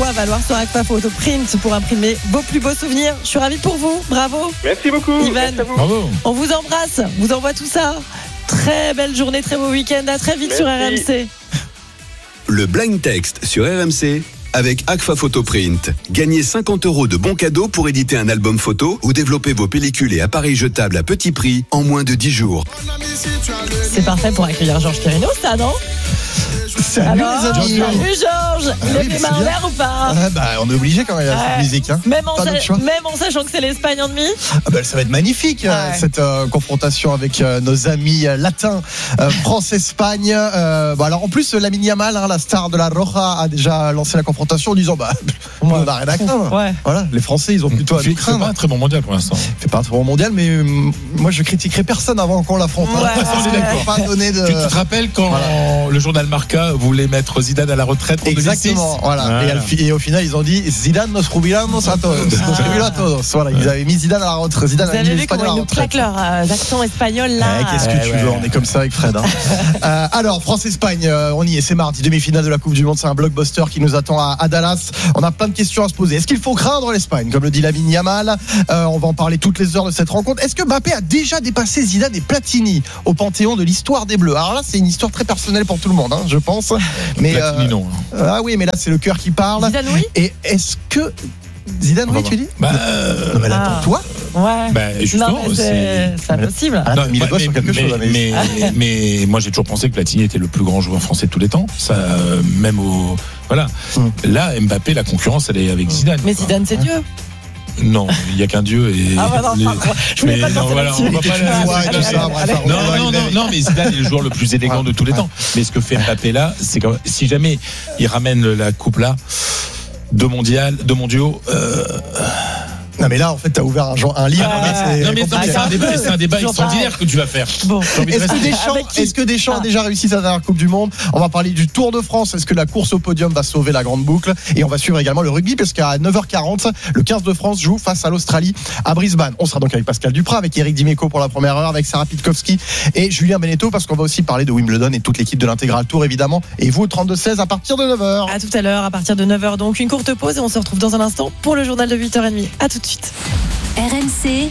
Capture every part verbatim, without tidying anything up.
à valoir sur Agfa Photo Print pour imprimer vos plus beaux souvenirs. Je suis ravie pour vous. Bravo. Merci beaucoup. Ivan, Merci à vous. Bravo. On vous embrasse. Vous envoie tout ça. Très belle journée, très beau week-end. À très vite. Merci. Sur R M C. Le blind text sur R M C avec Agfa Photo Print. Gagnez cinquante euros de bons cadeaux pour éditer un album photo ou développer vos pellicules et appareils jetables à petit prix en moins de dix jours. C'est parfait pour accueillir Georges Perrino, ça, non? Salut Alors, les amis. salut Georges. Ah Il oui, est mais main c'est en bien. l'air ou pas? Ah bah, on est obligé quand il y a cette Ouais. musique. Hein. Même, en Pas sa- d'autre choix. même en sachant que c'est l'Espagne en demi. Ah bah, ça va être magnifique Ouais. euh, cette euh, confrontation avec euh, nos amis euh, latins, euh, France-Espagne. Euh, bah, alors en plus, Lamine Yamal, hein, la star de la Roja, a déjà lancé la confrontation en disant bah on n'a rien à craindre. Ouais. Voilà, les Français ils ont plutôt à nous Il fait pas craindre. un très bon mondial pour l'instant. Il fait pas un très bon mondial, mais euh, moi je critiquerai personne avant qu'on l'affronte. Ouais. Parce qu'il faut pas donner de. Tu te rappelles quand Voilà. le journal Marca voulait mettre Zidane à la retraite en Exactement, voilà. Voilà. Et, al- et au final, ils ont dit Zidane nos jubilamos a todos. Nos jubilo a todos. Voilà, ils avaient mis Zidane à la retraite. Zidane Vous a mis avez vu l'Espagne comment à la ils nous retraite. claquent leurs euh, accents espagnols là. Eh, qu'est-ce que Ouais, tu ouais. veux, on est comme ça avec Fred. Hein. euh, alors, France-Espagne, euh, on y est, c'est mardi, demi-finale de la Coupe du Monde, c'est un blockbuster qui nous attend à, à Dallas. On a plein de questions à se poser. Est-ce qu'il faut craindre l'Espagne, comme le dit Lamine Yamal? euh, On va en parler toutes les heures de cette rencontre. Est-ce que Mbappé a déjà dépassé Zidane et Platini au panthéon de l'histoire des Bleus? Alors là, c'est une histoire très personnelle pour tout le monde, hein, je pense. Mais Platini, euh, non. ah oui, mais là, c'est le cœur qui parle. Zidane, oui. Et est-ce que Zidane, oui, tu dis? Bah, euh, Non, mais là, Ah. pour toi? Ouais. bah, justement, non, mais c'est, c'est impossible. Ah, Non, t'as mis moi, le doigt sur quelque mais, chose, là, mais- mais, mais, mais moi j'ai toujours pensé que Platini était le plus grand joueur français de tous les temps. Ça, euh, même au voilà. Hum. Là, Mbappé, la concurrence, elle est avec Zidane. Mais quoi. Zidane, c'est Dieu. Non, il y a qu'un Dieu et. Ah, bah non, les- pardon. Je voulais mais pas te non, lancer voilà, là-dessus. on va pas aller- Ouais, allez, tout ça, allez, bref, allez. on Non, va non, arriver. non, non, mais Zidane est le joueur le plus élégant de tous les temps. Mais ce que fait Mbappé là, c'est que si jamais il ramène la coupe là, deux mondiales, deux mondiaux. Euh, Non, mais là, en fait, t'as ouvert un, genre- un livre. Ah, mais c'est non mais, non, mais compliqué. c'est un débat, c'est un débat Toujours extraordinaire que tu vas faire. Bon. J'ai envie de Est-ce que rester. Deschamps, Avec qui est-ce que Deschamps Ah. a déjà réussi sa dernière Coupe du Monde? On va parler du Tour de France. Est-ce que la course au podium va sauver la grande boucle? Et on va suivre également le rugby, parce qu'à neuf heures quarante, le quinze de France joue face à l'Australie à Brisbane. On sera donc avec Pascal Duprat, avec Eric Dimeco pour la première heure, avec Sarah Pitkowski et Julien Beneteau, parce qu'on va aussi parler de Wimbledon et toute l'équipe de l'Intégral Tour, évidemment. Et vous, au trente-deux seize à partir de neuf heures. À tout à l'heure, à partir de neuf heures, donc une courte pause et on se retrouve dans un instant pour le journal de huit heures trente. À tout de suite. R M C,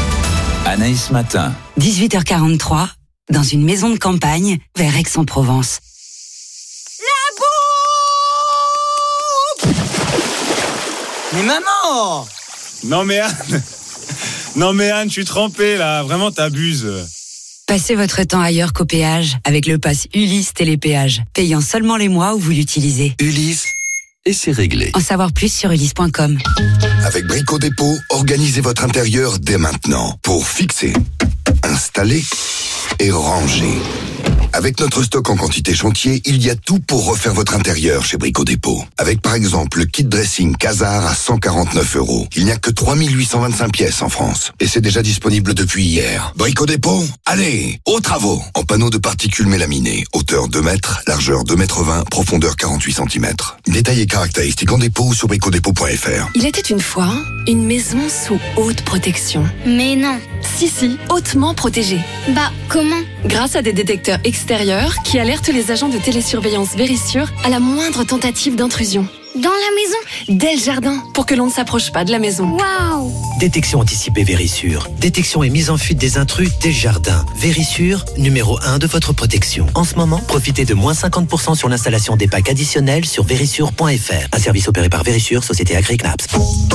Anaïs Matin. dix-huit heures quarante-trois, dans une maison de campagne vers Aix-en-Provence. Mais maman! Non mais Anne, non mais Anne, je suis trempé là, vraiment t'abuses. Passez votre temps ailleurs qu'au péage avec le pass Ulysse Télépéage, payant seulement les mois où vous l'utilisez. Ulysse, et c'est réglé. En savoir plus sur ulysse point com. Avec Brico Dépôt, organisez votre intérieur dès maintenant pour fixer, installer et ranger. Avec notre stock en quantité chantier, il y a tout pour refaire votre intérieur chez Brico Dépôt. Avec par exemple le kit dressing Casar à cent quarante-neuf euros. Il n'y a que trois mille huit cent vingt-cinq pièces en France. Et c'est déjà disponible depuis hier. Brico Dépôt, allez, aux travaux. En panneaux de particules mélaminées. Hauteur deux mètres, largeur deux mètres vingt, profondeur quarante-huit centimètres. Détails et caractéristiques en dépôt ou sur bricodépôt point f r. Il était une fois une maison sous haute protection. Mais non. Si, si, hautement protégée. Bah, comment? Grâce à des détecteurs extérieurs qui alertent les agents de télésurveillance Vérissure à la moindre tentative d'intrusion. Dans la maison? Dès le jardin, pour que l'on ne s'approche pas de la maison. Waouh! Détection anticipée Vérissure. Détection et mise en fuite des intrus dès le jardin. Vérissure, numéro un de votre protection. En ce moment, profitez de moins cinquante pour cent sur l'installation des packs additionnels sur vérissure point f r. Un service opéré par Vérissure, société Agri-Knaps.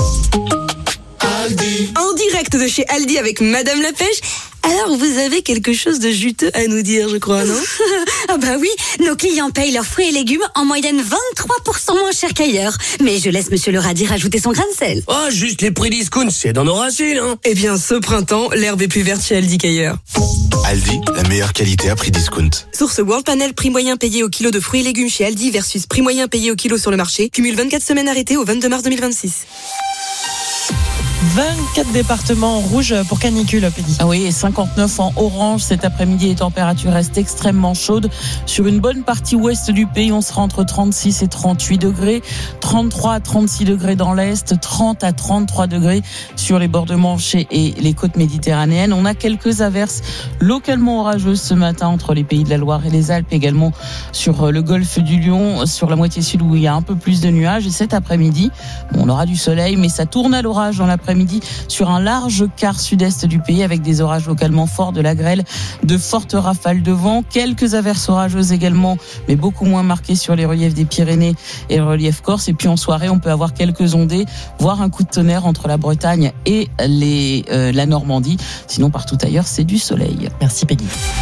Aldi. En direct de chez Aldi avec Madame la Pêche. Alors, vous avez quelque chose de juteux à nous dire, je crois, non? Ah bah oui, nos clients payent leurs fruits et légumes en moyenne vingt-trois pour cent moins cher qu'ailleurs. Mais je laisse Monsieur le Radis rajouter son grain de sel. Oh, juste les prix discount, c'est dans nos racines, hein. Eh bien, ce printemps, l'herbe est plus verte chez Aldi qu'ailleurs. Aldi, la meilleure qualité à prix discount. Source World Panel, prix moyen payé au kilo de fruits et légumes chez Aldi versus prix moyen payé au kilo sur le marché. Cumule vingt-quatre semaines arrêtées au vingt-deux mars deux mille vingt-six. vingt-quatre départements rouges pour canicule, Pédi. Ah oui, et cinquante-neuf en orange cet après-midi. Les températures restent extrêmement chaudes. Sur une bonne partie ouest du pays, on sera entre trente-six et trente-huit degrés. trente-trois à trente-six degrés dans l'est, trente à trente-trois degrés sur les bords de Manche et les côtes méditerranéennes. On a quelques averses localement orageuses ce matin entre les pays de la Loire et les Alpes, également sur le golfe du Lion, sur la moitié sud où il y a un peu plus de nuages. Et cet après-midi, on aura du soleil, mais ça tourne à l'orage dans l'après-midi sur un large quart sud-est du pays avec des orages localement forts, de la grêle, de fortes rafales de vent, quelques averses orageuses également, mais beaucoup moins marquées sur les reliefs des Pyrénées et le relief corse. Et puis en soirée, on peut avoir quelques ondées, voire un coup de tonnerre entre la Bretagne et les, euh, la Normandie. Sinon, partout ailleurs, c'est du soleil. Merci Peggy.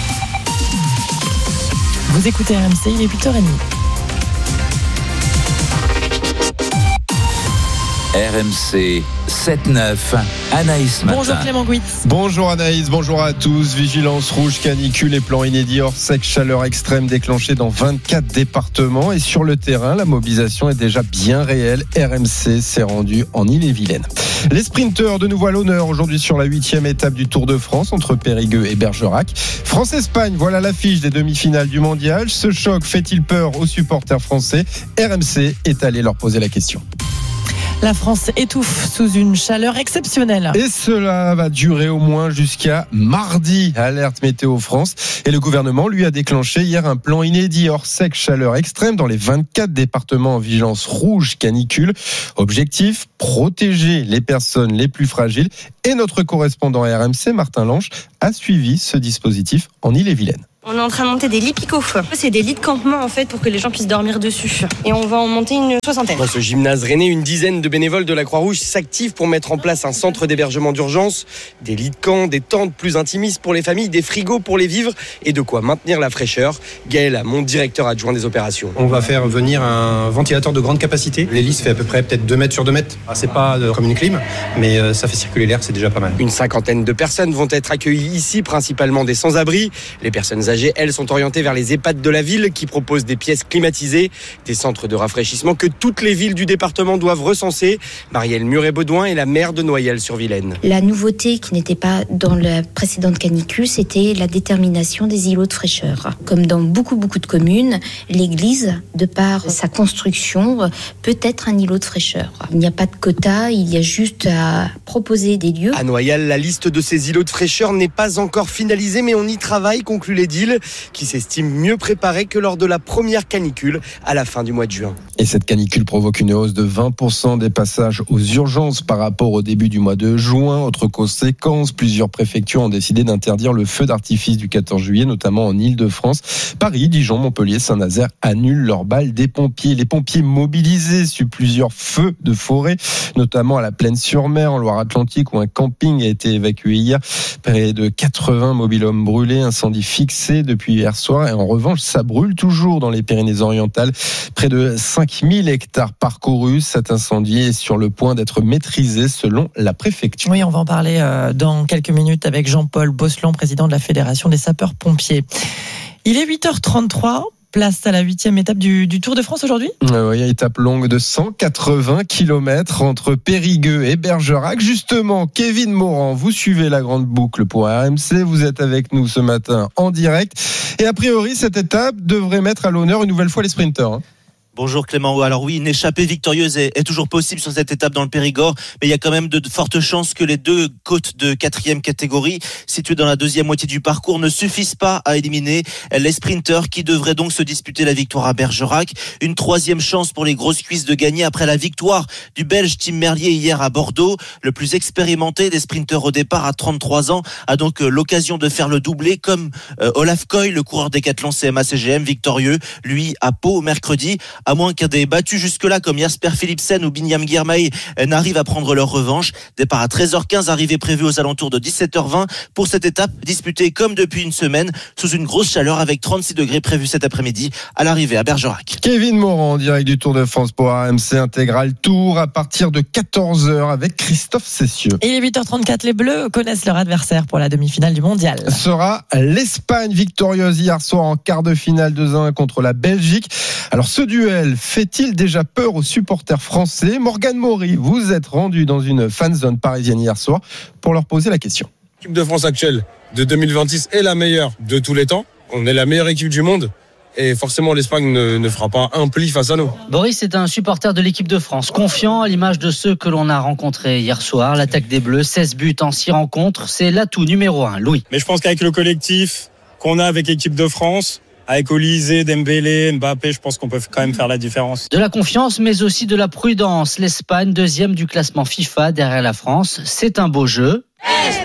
Vous écoutez R M C, il est huit heures trente. R M C sept neuf, Anaïs Matin. Bonjour Clément Gouit. Bonjour Anaïs, bonjour à tous. Vigilance rouge, canicule et plan inédit hors sec, chaleur extrême déclenchée dans vingt-quatre départements. Et sur le terrain, la mobilisation est déjà bien réelle. R M C s'est rendu en Ille-et-Vilaine. Les sprinteurs de nouveau à l'honneur aujourd'hui sur la huitième étape du Tour de France entre Périgueux et Bergerac. France-Espagne, voilà l'affiche des demi-finales du mondial. Ce choc fait-il peur aux supporters français? R M C est allé leur poser la question. La France étouffe sous une chaleur exceptionnelle. Et cela va durer au moins jusqu'à mardi, alerte Météo France. Et le gouvernement, lui, a déclenché hier un plan inédit hors sec, chaleur extrême dans les vingt-quatre départements en vigilance rouge canicule. Objectif, protéger les personnes les plus fragiles. Et notre correspondant R M C, Martin Lange, a suivi ce dispositif en Ille-et-Vilaine. On est en train de monter des lits picots-feu. C'est des lits de campement en fait pour que les gens puissent dormir dessus. Et on va en monter une soixantaine. Dans ce gymnase rennais, une dizaine de bénévoles de la Croix-Rouge s'activent pour mettre en place un centre d'hébergement d'urgence, des lits de camp, des tentes plus intimistes pour les familles, des frigos pour les vivres et de quoi maintenir la fraîcheur. Gaël Amont, directeur adjoint des opérations. On va faire venir un ventilateur de grande capacité. L'hélice fait à peu près peut-être deux mètres sur deux mètres. Ah, c'est pas comme une clim, mais ça fait circuler l'air, c'est déjà pas mal. Une cinquantaine de personnes vont être accueillies ici, principalement des sans-abri. Les personnes âgées, elles, sont orientées vers les EHPAD de la ville qui proposent des pièces climatisées, des centres de rafraîchissement que toutes les villes du département doivent recenser. Marielle Muret-Baudouin est la maire de Noyelles-sur-Vilaine. La nouveauté qui n'était pas dans la précédente canicule, c'était la détermination des îlots de fraîcheur. Comme dans beaucoup beaucoup de communes, l'église, de par sa construction, peut être un îlot de fraîcheur. Il n'y a pas de quota, il y a juste à proposer des lieux. À Noyelles, la liste de ces îlots de fraîcheur n'est pas encore finalisée, mais on y travaille, conclut l'édile, qui s'estime mieux préparé que lors de la première canicule à la fin du mois de juin. Et cette canicule provoque une hausse de vingt pour cent des passages aux urgences par rapport au début du mois de juin. Autre conséquence, plusieurs préfectures ont décidé d'interdire le feu d'artifice du quatorze juillet, notamment en Île-de-France. Paris, Dijon, Montpellier, Saint-Nazaire annulent leur bal des pompiers. Les pompiers mobilisés sur plusieurs feux de forêt, notamment à la Plaine-sur-Mer, en Loire-Atlantique, où un camping a été évacué hier. Près de quatre-vingts mobil-hommes brûlés, incendie fixé depuis hier soir. Et en revanche, ça brûle toujours dans les Pyrénées-Orientales. Près de cinq mille hectares parcourus. Cet incendie est sur le point d'être maîtrisé selon la préfecture. Oui, on va en parler dans quelques minutes avec Jean-Paul Bosselon, président de la Fédération des sapeurs-pompiers. Il est huit heures trente-trois. Place à la huitième étape du, du Tour de France aujourd'hui. Euh, oui, étape longue de cent quatre-vingts kilomètres entre Périgueux et Bergerac. Justement, Kevin Morand, vous suivez la grande boucle pour R M C. Vous êtes avec nous ce matin en direct. Et a priori, cette étape devrait mettre à l'honneur une nouvelle fois les sprinteurs. Hein. Bonjour Clément. Alors oui, une échappée victorieuse est, est toujours possible sur cette étape dans le Périgord, mais il y a quand même de, de fortes chances que les deux côtes de quatrième catégorie, situées dans la deuxième moitié du parcours, ne suffisent pas à éliminer les sprinteurs qui devraient donc se disputer la victoire à Bergerac. Une troisième chance pour les grosses cuisses de gagner après la victoire du Belge Tim Merlier hier à Bordeaux. Le plus expérimenté des sprinteurs au départ à trente-trois ans a donc l'occasion de faire le doublé comme euh, Olaf Koy, le coureur Décathlon C M A C G M victorieux, lui à Pau mercredi. À moins qu'un des battus jusque-là comme Jasper Philipsen ou Binyam Girmay n'arrivent à prendre leur revanche. Départ à treize heures quinze, arrivée prévue aux alentours de dix-sept heures vingt pour cette étape disputée comme depuis une semaine sous une grosse chaleur avec trente-six degrés prévus cet après-midi à l'arrivée à Bergerac. Kevin Morand en direct du Tour de France pour R M C Intégral Tour à partir de quatorze heures avec Christophe Cessieux. Il est huit heures trente-quatre, les Bleus connaissent leur adversaire pour la demi-finale du mondial. Ce sera l'Espagne victorieuse hier soir en quart de finale deux à un contre la Belgique. Alors ce duel virtuel fait-il déjà peur aux supporters français ? Morgane Maury, vous êtes rendu dans une fan zone parisienne hier soir pour leur poser la question. L'équipe de France actuelle de deux mille vingt-six est la meilleure de tous les temps. On est la meilleure équipe du monde. Et forcément, l'Espagne ne, ne fera pas un pli face à nous. Boris est un supporter de l'équipe de France, confiant à l'image de ceux que l'on a rencontrés hier soir. L'attaque des Bleus, seize buts en six rencontres, c'est l'atout numéro un. Louis. Mais je pense qu'avec le collectif qu'on a avec l'équipe de France, avec Olysée, Dembélé, Mbappé, je pense qu'on peut quand même faire la différence. De la confiance, mais aussi de la prudence. L'Espagne, deuxième du classement FIFA derrière la France, c'est un beau jeu. Espagne !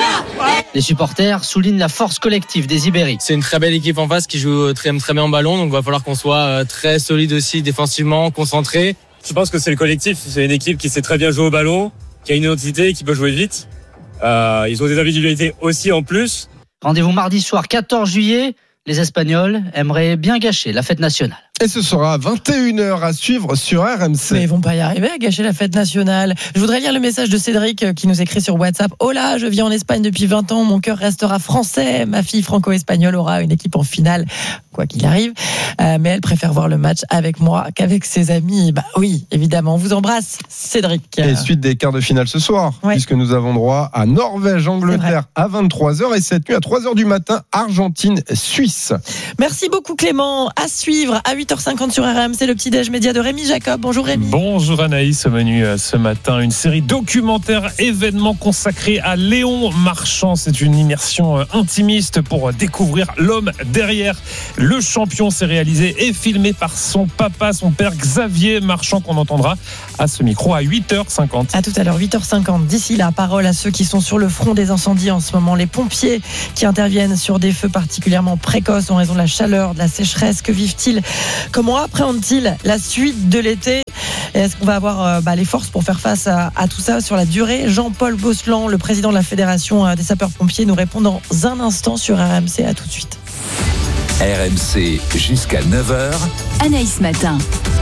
Les supporters soulignent la force collective des Ibéris. C'est une très belle équipe en face qui joue très, très bien en ballon, donc il va falloir qu'on soit très solide aussi défensivement, concentré. Je pense que c'est le collectif, c'est une équipe qui sait très bien jouer au ballon, qui a une identité, qui peut jouer vite. Euh, ils ont des individualités aussi en plus. Rendez-vous mardi soir quatorze juillet. Les Espagnols aimeraient bien gâcher la fête nationale. Et ce sera à vingt et une heures à suivre sur R M C. Mais ils vont pas y arriver à gâcher la fête nationale. Je voudrais lire le message de Cédric qui nous écrit sur WhatsApp. Oh là, je vis en Espagne depuis vingt ans, mon cœur restera français. Ma fille franco-espagnole aura une équipe en finale, quoi qu'il arrive. Euh, mais elle préfère voir le match avec moi qu'avec ses amis. Bah oui, évidemment. On vous embrasse, Cédric. Et suite des quarts de finale ce soir, ouais. puisque nous avons droit à Norvège-Angleterre à vingt-trois heures et cette nuit à trois heures du matin, Argentine-Suisse. Merci beaucoup Clément. À suivre à huit heures cinquante sur R M C, le petit-déj média de Rémi Jacob. Bonjour Rémi. Bonjour Anaïs, au menu ce matin, une série documentaire événement consacrée à Léon Marchand. C'est une immersion intimiste pour découvrir l'homme derrière le champion. C'est réalisé et filmé par son papa, son père Xavier Marchand, qu'on entendra à ce micro à huit heures cinquante. À tout à l'heure, huit heures cinquante. D'ici là, parole à ceux qui sont sur le front des incendies en ce moment. Les pompiers qui interviennent sur des feux particulièrement précoces en raison de la chaleur, de la sécheresse. Que vivent-ils ? Comment appréhendent-ils la suite de l'été ? Est-ce qu'on va avoir euh, bah, les forces pour faire face à, à tout ça sur la durée ? Jean-Paul Gosselin, le président de la Fédération euh, des sapeurs-pompiers, nous répond dans un instant sur R M C. À tout de suite. R M C jusqu'à neuf heures. Anaïs Matin.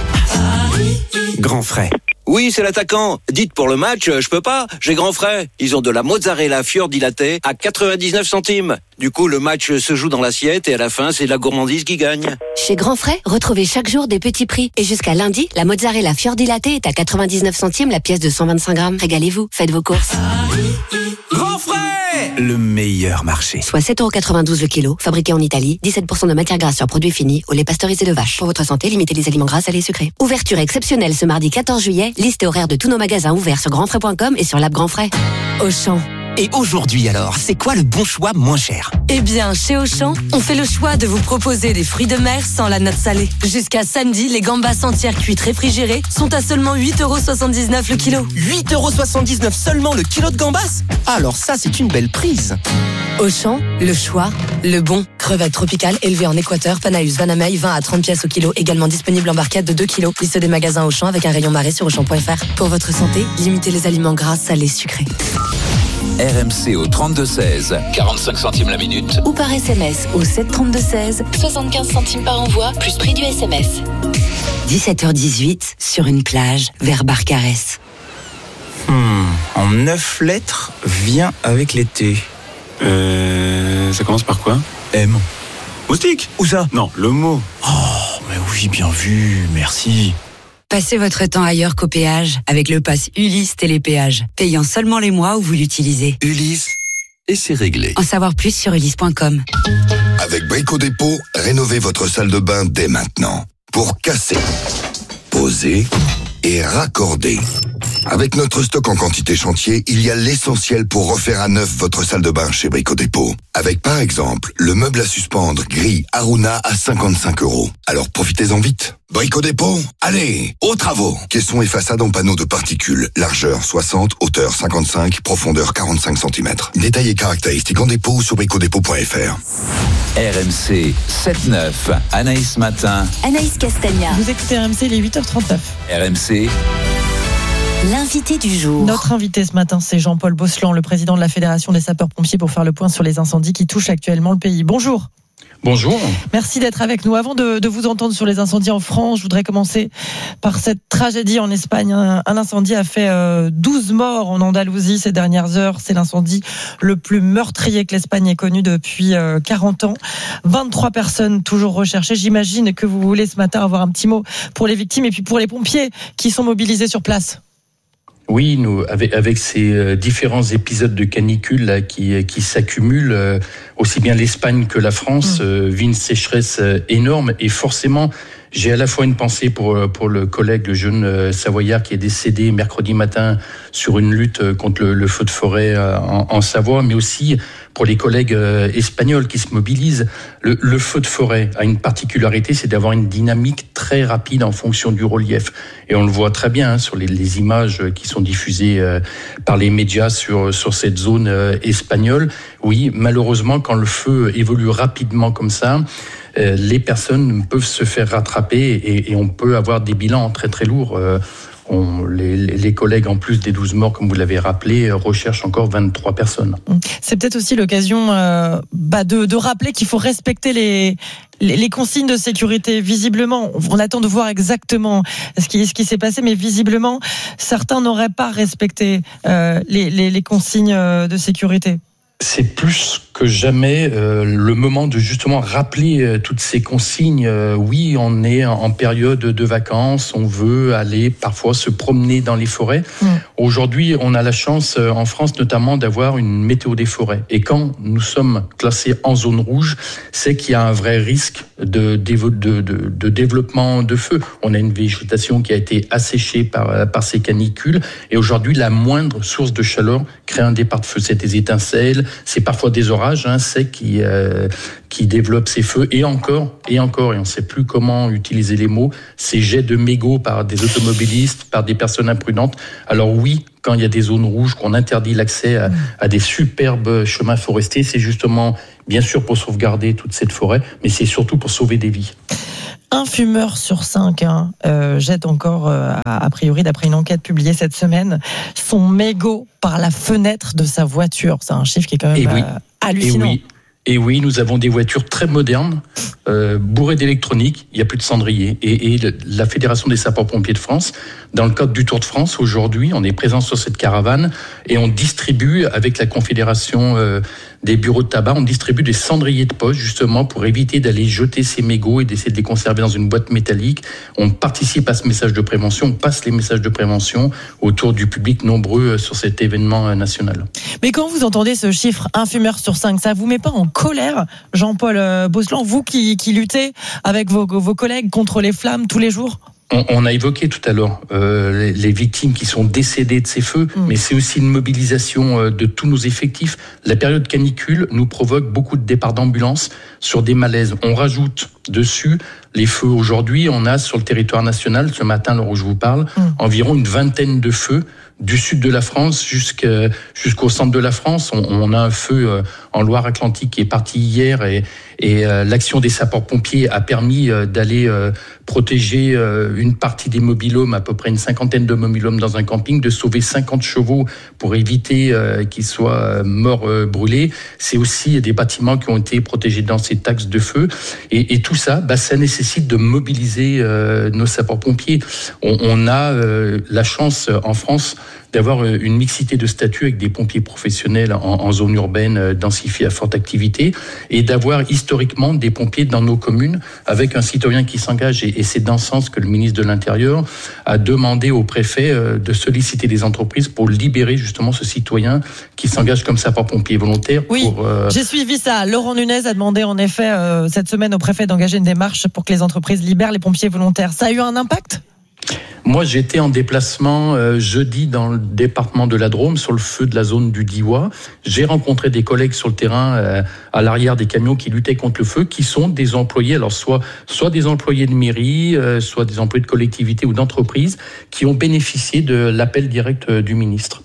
Grand frais. Oui, c'est l'attaquant. Dites pour le match, je peux pas, j'ai grand frais. Ils ont de la mozzarella fior dilatée à quatre-vingt-dix-neuf centimes. Du coup, le match se joue dans l'assiette et à la fin, c'est la gourmandise qui gagne. Chez Grand Frais, retrouvez chaque jour des petits prix. Et jusqu'à lundi, la mozzarella fior dilatée est à quatre-vingt-dix-neuf centimes la pièce de cent vingt-cinq grammes. Régalez-vous, faites vos courses. Grand frais, le meilleur marché. Soit sept euros quatre-vingt-douze le kilo, fabriqué en Italie, dix-sept pour cent de matière grasse sur produits finis, au lait pasteurisé de vache. Pour votre santé, limitez les aliments gras, salés et sucrés. Ouverture exceptionnelle ce mardi quatorze juillet. Liste et horaire de tous nos magasins ouverts sur grand frais point com et sur l'app Grand Frais. Auchan. Et aujourd'hui alors, c'est quoi le bon choix moins cher ? Eh bien, chez Auchan, on fait le choix de vous proposer des fruits de mer sans la note salée. Jusqu'à samedi, les gambas entières cuites réfrigérées sont à seulement huit euros soixante-dix-neuf le kilo. huit euros soixante-dix-neuf seulement le kilo de gambas ? Alors ça, c'est une belle prise. Auchan, le choix, le bon. Crevettes tropicales élevées en Équateur, Panaus, Vanamei, vingt à trente pièces au kilo. Également disponible en barquette de deux kilos. Liste des magasins Auchan avec un rayon marée sur auchan point f r. Pour votre santé, limitez les aliments gras, salés, sucrés. R M C au trente-deux seize, quarante-cinq centimes la minute. Ou par S M S au sept trente-deux seize, soixante-quinze centimes par envoi, plus prix du S M S. dix-sept heures dix-huit, sur une plage, vers Barcarès. Hmm, en neuf lettres, vient avec l'été. Euh, ça commence par quoi ? M. Moustique ? Où ça ? Non, le mot. Oh, mais oui, bien vu, merci. Passez votre temps ailleurs qu'au péage avec le pass Ulysse Télépéage, payant seulement les mois où vous l'utilisez. Ulysse, et c'est réglé. En savoir plus sur ulysse point com. Avec Brico Dépôt, rénovez votre salle de bain dès maintenant. Pour casser, poser et raccorder. Avec notre stock en quantité chantier, il y a l'essentiel pour refaire à neuf votre salle de bain chez Brico Dépôt. Avec par exemple, le meuble à suspendre gris Aruna à cinquante-cinq euros. Alors profitez-en vite. Brico Dépôt, allez, aux travaux. Caissons et façades en panneaux de particules. Largeur soixante, hauteur cinquante-cinq, profondeur quarante-cinq centimètres. Détails et caractéristiques en dépôt ou sur brico dépôt point f r. R M C sept neuf, Anaïs Matin. Anaïs Castagna. Vous écoutez R M C, il est huit heures trente-neuf. R M C. L'invité du jour. Notre invité ce matin, c'est Jean-Paul Gosselin, le président de la Fédération des sapeurs-pompiers, pour faire le point sur les incendies qui touchent actuellement le pays. Bonjour. Bonjour. Merci d'être avec nous. Avant de, de vous entendre sur les incendies en France, je voudrais commencer par cette tragédie en Espagne. Un, un incendie a fait euh, douze morts en Andalousie ces dernières heures. C'est l'incendie le plus meurtrier que l'Espagne ait connu depuis euh, quarante ans. vingt-trois personnes toujours recherchées. J'imagine que vous voulez ce matin avoir un petit mot pour les victimes et puis pour les pompiers qui sont mobilisés sur place. Oui, nous, avec, avec ces euh, différents épisodes de canicule là, qui, qui s'accumulent, euh, aussi bien l'Espagne que la France mmh. euh, vit une sécheresse euh, énorme. Et forcément, j'ai à la fois une pensée pour, pour le collègue, le jeune euh, Savoyard qui est décédé mercredi matin sur une lutte contre le, le feu de forêt euh, en, en Savoie, mais aussi pour les collègues euh, espagnols qui se mobilisent. Le, le feu de forêt a une particularité, c'est d'avoir une dynamique très rapide en fonction du relief. Et on le voit très bien hein, sur les, les images qui sont diffusées euh, par les médias sur, sur cette zone euh, espagnole. Oui, malheureusement, quand le feu évolue rapidement comme ça, euh, les personnes peuvent se faire rattraper et, et on peut avoir des bilans très très lourds. Euh, On, les, les collègues, en plus des douze morts, comme vous l'avez rappelé, recherchent encore vingt-trois personnes. C'est peut-être aussi l'occasion euh, bah de, de rappeler qu'il faut respecter les, les, les consignes de sécurité. Visiblement, on attend de voir exactement ce qui, ce qui s'est passé, mais visiblement, certains n'auraient pas respecté euh, les, les, les consignes de sécurité. C'est plus que jamais euh, le moment de justement rappeler euh, toutes ces consignes. Euh, oui, on est en période de vacances, on veut aller parfois se promener dans les forêts. Mmh. Aujourd'hui, on a la chance euh, en France notamment d'avoir une météo des forêts. Et quand nous sommes classés en zone rouge, c'est qu'il y a un vrai risque de, de, de, de, de développement de feu. On a une végétation qui a été asséchée par, par ces canicules. Et aujourd'hui, la moindre source de chaleur crée un départ de feu. C'est des étincelles, c'est parfois des orages hein, secs qui, euh, qui développent ces feux. Et encore, et encore, et on ne sait plus comment utiliser les mots, ces jets de mégots par des automobilistes, par des personnes imprudentes. Alors oui, quand il y a des zones rouges, qu'on interdit l'accès à, à des superbes chemins forestiers, c'est justement, bien sûr, pour sauvegarder toute cette forêt, mais c'est surtout pour sauver des vies. Un fumeur sur cinq hein, euh, jette encore, euh, a, a priori, d'après une enquête publiée cette semaine, son mégot par la fenêtre de sa voiture. C'est un chiffre qui est quand même oui. euh, hallucinant. Et oui. Et oui, nous avons des voitures très modernes, euh, bourrées d'électronique, il n'y a plus de cendrier. Et, et le, la Fédération des sapeurs-pompiers de France, dans le cadre du Tour de France, aujourd'hui, on est présent sur cette caravane et on distribue, avec la Confédération euh, des bureaux de tabac, on distribue des cendriers de poche, justement, pour éviter d'aller jeter ces mégots et d'essayer de les conserver dans une boîte métallique. On participe à ce message de prévention, on passe les messages de prévention autour du public nombreux sur cet événement national. Mais quand vous entendez ce chiffre, un fumeur sur cinq, ça vous met pas en colère, Jean-Paul Bosselan, vous qui, qui luttez avec vos, vos collègues contre les flammes tous les jours? On, on a évoqué tout à l'heure euh, les, les victimes qui sont décédées de ces feux, mmh. mais c'est aussi une mobilisation euh, de tous nos effectifs. La période canicule nous provoque beaucoup de départs d'ambulances sur des malaises. On rajoute dessus les feux. Aujourd'hui, on a sur le territoire national, ce matin, l'heure où je vous parle, mmh. environ une vingtaine de feux du sud de la France jusqu'à, jusqu'au centre de la France. On, on a un feu euh, en Loire-Atlantique qui est parti hier et, et euh, l'action des sapeurs-pompiers a permis euh, d'aller euh, protéger euh, une partie des mobil-homes, à peu près une cinquantaine de mobil-homes dans un camping, de sauver cinquante chevaux pour éviter euh, qu'ils soient morts euh, brûlés. C'est aussi des bâtiments qui ont été protégés dans ces taxes de feu. Et, et tout ça, bah, ça nécessite de mobiliser euh, nos sapeurs-pompiers. On, on a euh, la chance en France d'avoir une mixité de statuts avec des pompiers professionnels en, en zone urbaine densifiée à forte activité et d'avoir historiquement des pompiers dans nos communes avec un citoyen qui s'engage. Et, et c'est dans ce sens que le ministre de l'Intérieur a demandé au préfet de solliciter les entreprises pour libérer justement ce citoyen qui s'engage comme sapeur-pompier volontaire. Oui, pour, euh... j'ai suivi ça. Laurent Nunez a demandé en effet euh, cette semaine au préfet d'engager une démarche pour que les entreprises libèrent les pompiers volontaires. Ça a eu un impact ? Moi, j'étais en déplacement euh, jeudi dans le département de la Drôme, sur le feu de la zone du Diois. J'ai rencontré des collègues sur le terrain, euh, à l'arrière des camions qui luttaient contre le feu, qui sont des employés, alors soit, soit des employés de mairie, euh, soit des employés de collectivité ou d'entreprise, qui ont bénéficié de l'appel direct euh, du ministre.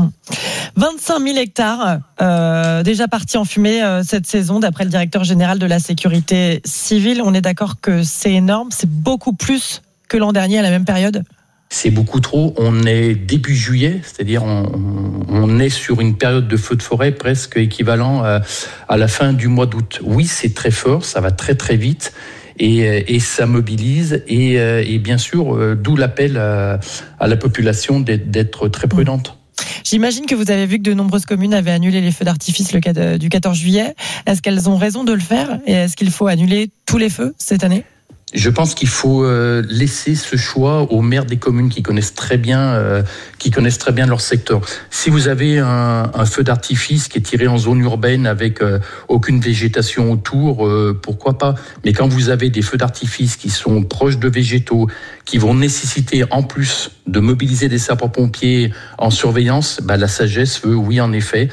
vingt-cinq mille hectares euh, déjà partis en fumée euh, cette saison, d'après le directeur général de la sécurité civile. On est d'accord que c'est énorme, c'est beaucoup plus que l'an dernier à la même période ? C'est beaucoup trop. On est début juillet, c'est-à-dire on, on est sur une période de feu de forêt presque équivalent à, à la fin du mois d'août. Oui, c'est très fort, ça va très très vite et, et ça mobilise. Et, et bien sûr, d'où l'appel à, à la population d'être, d'être très prudente. J'imagine que vous avez vu que de nombreuses communes avaient annulé les feux d'artifice le, du quatorze juillet. Est-ce qu'elles ont raison de le faire et est-ce qu'il faut annuler tous les feux cette année ? Je pense qu'il faut euh, laisser ce choix aux maires des communes qui connaissent très bien, euh, qui connaissent très bien leur secteur. Si vous avez un, un feu d'artifice qui est tiré en zone urbaine avec euh, aucune végétation autour, euh, pourquoi pas ? Mais quand vous avez des feux d'artifice qui sont proches de végétaux, qui vont nécessiter en plus de mobiliser des sapeurs-pompiers en surveillance, bah, la sagesse veut, oui, en effet,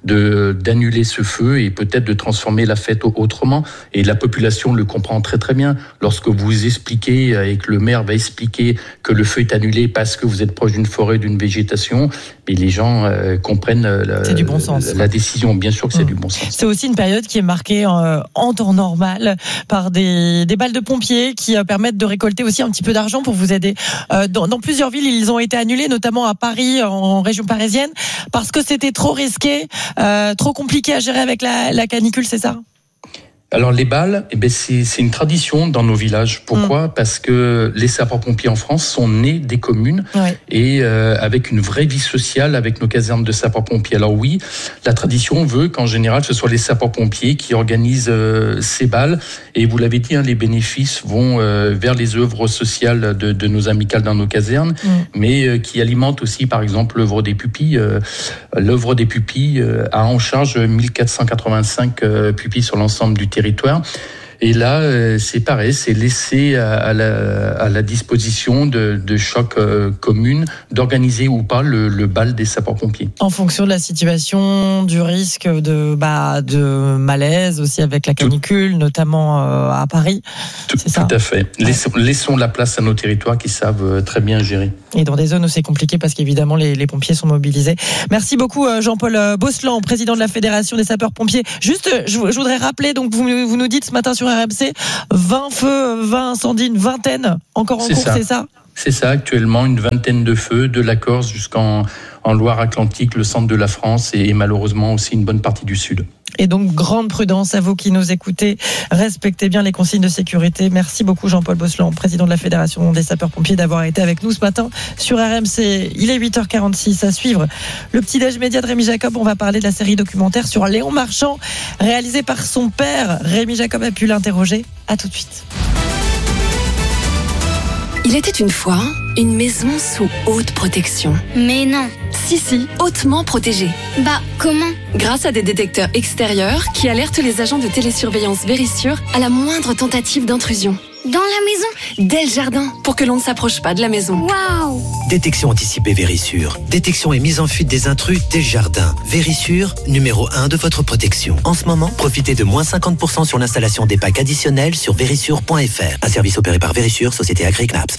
de d'annuler ce feu et peut-être de transformer la fête autrement. Et la population le comprend très très bien. Lorsque vous expliquez et que le maire va expliquer que le feu est annulé parce que vous êtes proche d'une forêt, d'une végétation, et les gens euh, comprennent la, c'est du bon sens. la décision. Bien sûr que c'est mmh. du bon sens. C'est aussi une période qui est marquée en, en temps normal par des, des balles de pompiers qui permettent de récolter aussi un petit peu d'argent pour vous aider. Euh, dans, dans plusieurs villes, ils ont été annulés, notamment à Paris, en région parisienne, parce que c'était trop risqué. Euh, trop compliqué à gérer avec la, la canicule, c'est ça ? Alors les balles, eh ben c'est, c'est une tradition dans nos villages. Pourquoi ? Mmh. Parce que les sapeurs-pompiers en France sont nés des communes ouais. et euh, avec une vraie vie sociale avec nos casernes de sapeurs-pompiers. Alors oui, la tradition veut qu'en général ce soit les sapeurs-pompiers qui organisent euh, ces balles. Et vous l'avez dit, hein, les bénéfices vont euh, vers les œuvres sociales de, de nos amicales dans nos casernes, mmh. mais euh, qui alimentent aussi par exemple l'œuvre des pupilles. Euh, l'œuvre des pupilles euh, a en charge mille quatre cent quatre-vingt-cinq euh, pupilles sur l'ensemble du territoire. Et là, c'est pareil, c'est laissé à la, à la disposition de, de chaque commune d'organiser ou pas le, le bal des sapeurs-pompiers. En fonction de la situation, du risque de, bah, de malaise aussi avec la canicule, tout, notamment à Paris. Tout, c'est ça. Tout à fait. Ouais. Laissons, laissons la place à nos territoires qui savent très bien gérer. Et dans des zones où c'est compliqué parce qu'évidemment les, les pompiers sont mobilisés. Merci beaucoup Jean-Paul Bosselan, président de la Fédération des sapeurs-pompiers. Juste, je, je voudrais rappeler, donc vous, vous nous dites ce matin sur R M C, vingt feux, vingt incendies, une vingtaine encore en c'est cours, ça. c'est ça ? C'est ça, actuellement une vingtaine de feux, de la Corse jusqu'en en Loire-Atlantique, le centre de la France et malheureusement aussi une bonne partie du sud. Et donc, grande prudence à vous qui nous écoutez. Respectez bien les consignes de sécurité. Merci beaucoup Jean-Paul Bosselan, président de la Fédération des sapeurs-pompiers, d'avoir été avec nous ce matin sur R M C. Il est huit heures quarante-six. À suivre le petit-déj média de Rémi Jacob. On va parler de la série documentaire sur Léon Marchand, réalisée par son père. Rémi Jacob a pu l'interroger. À tout de suite. Il était une fois une maison sous haute protection. Mais non. Si, si, hautement protégée. Bah, comment ? Grâce à des détecteurs extérieurs qui alertent les agents de télésurveillance Vérissure à la moindre tentative d'intrusion. Dans la maison ? Dès le jardin, pour que l'on ne s'approche pas de la maison. Waouh ! Détection anticipée Vérissure. Détection et mise en fuite des intrus dès le jardin. Vérissure, numéro un de votre protection. En ce moment, profitez de moins cinquante pour cent sur l'installation des packs additionnels sur vérissure point f r. Un service opéré par Vérissure, société Agri-Knaps.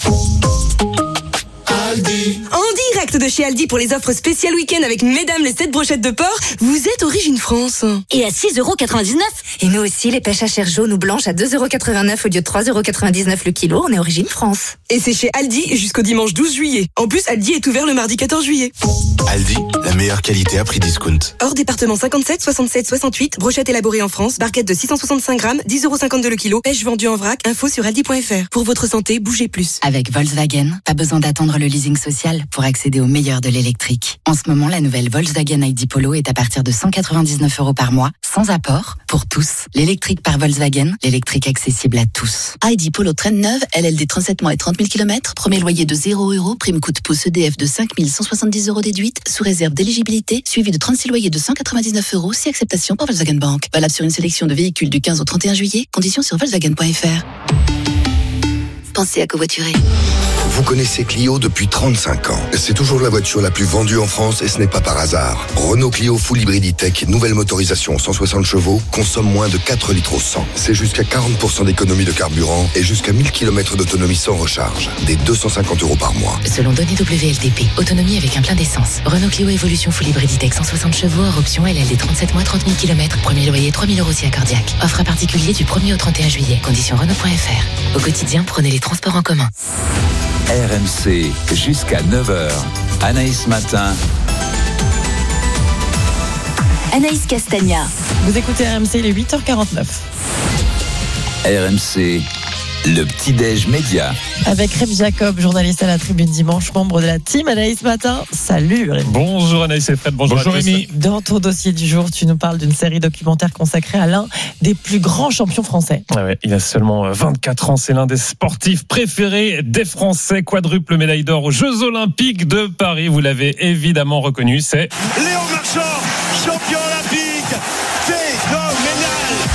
Aldi. En direct de chez Aldi pour les offres spéciales week-end avec mesdames les sept brochettes de porc, vous êtes Origine France. Et à six euros quatre-vingt-dix-neuf. Et nous aussi, les pêches à chair jaune ou blanche à deux euros quatre-vingt-neuf au lieu de trois euros quatre-vingt-dix-neuf le kilo, on est Origine France. Et c'est chez Aldi jusqu'au dimanche douze juillet. En plus, Aldi est ouvert le mardi quatorze juillet. Aldi, la meilleure qualité à prix discount. Hors département cinquante-sept, soixante-sept, soixante-huit, brochette élaborée en France, barquette de six cent soixante-cinq grammes, dix euros cinquante-deux le kilo, pêche vendue en vrac, info sur aldi point f r. Pour votre santé, bougez plus. Avec Volkswagen, pas besoin d'attendre le leasing social pour accéder au meilleur de l'électrique. En ce moment, la nouvelle Volkswagen I D Polo est à partir de cent quatre-vingt-dix-neuf euros par mois, sans apport, pour tous. L'électrique par Volkswagen, l'électrique accessible à tous. I D Polo traîne neuve, L L D trente-sept mois et trente mille kilomètres, premier loyer de zéro euros, prime coût pouce E D F de cinq mille cent soixante-dix euros déduite, sous réserve d'éligibilité, suivi de trente-six loyers de cent quatre-vingt-dix-neuf euros, si acceptation par Volkswagen Bank. Valable sur une sélection de véhicules du quinze au trente et un juillet, conditions sur volkswagen point f r. Pensez à covoiturer. Vous connaissez Clio depuis trente-cinq ans. C'est toujours la voiture la plus vendue en France et ce n'est pas par hasard. Renault Clio Full Hybrid E-Tech, nouvelle motorisation cent soixante chevaux, consomme moins de quatre litres au cent. C'est jusqu'à quarante pour cent d'économie de carburant et jusqu'à mille kilomètres d'autonomie sans recharge. Des deux cent cinquante euros par mois. Selon données W L T P, autonomie avec un plein d'essence. Renault Clio Evolution Full Hybrid E-Tech cent soixante chevaux, hors option L L D trente-sept mois, trente mille kilomètres, premier loyer trois mille euros si accordiaque. Offre à particulier du premier au trente et un juillet. Conditions Renault point f r. Au quotidien, prenez les transports en commun. R M C jusqu'à neuf heures. Anaïs Matin. Anaïs Castagna. Vous écoutez R M C, il est huit heures quarante-neuf. R M C, le petit-déj média. Avec Rémi Jacob, journaliste à la Tribune Dimanche, membre de la team Anaïs Matin. Salut Rémi. Bonjour Anaïs et Fred, bonjour, bonjour Rémi. Dans ton dossier du jour, tu nous parles d'une série documentaire consacrée à l'un des plus grands champions français. Ah ouais, il a seulement vingt-quatre ans, c'est l'un des sportifs préférés des Français, quadruple médaille d'or aux Jeux Olympiques de Paris. Vous l'avez évidemment reconnu, c'est Léon Marchand, champion olympique, phénoménal.